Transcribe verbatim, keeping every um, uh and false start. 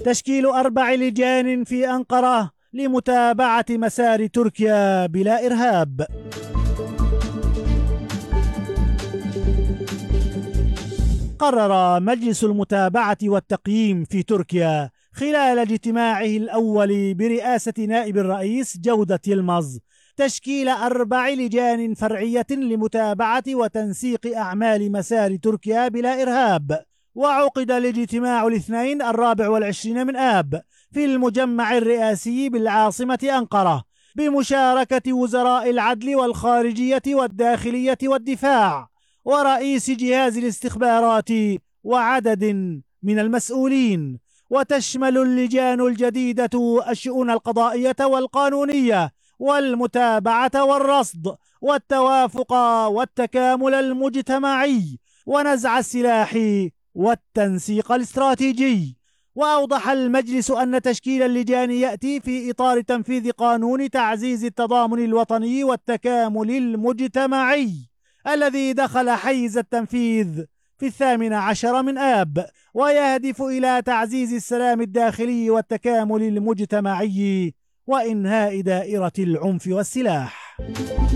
تشكيل أربع لجان في أنقرة لمتابعة مسار تركيا بلا إرهاب. قرر مجلس المتابعة والتقييم في تركيا خلال اجتماعه الأول برئاسة نائب الرئيس جودة يلمز تشكيل أربع لجان فرعية لمتابعة وتنسيق أعمال مسار تركيا بلا إرهاب. وعقد الاجتماع الاثنين الرابع والعشرين من آب في المجمع الرئاسي بالعاصمة أنقرة بمشاركة وزراء العدل والخارجية والداخلية والدفاع ورئيس جهاز الاستخبارات وعدد من المسؤولين. وتشمل اللجان الجديدة الشؤون القضائية والقانونية والمتابعة والرصد والتوافق والتكامل المجتمعي ونزع السلاح والتنسيق الاستراتيجي. وأوضح المجلس أن تشكيل اللجان يأتي في إطار تنفيذ قانون تعزيز التضامن الوطني والتكامل المجتمعي الذي دخل حيز التنفيذ في الثامن عشر من آب، ويهدف إلى تعزيز السلام الداخلي والتكامل المجتمعي وإنهاء دائرة العنف والسلاح.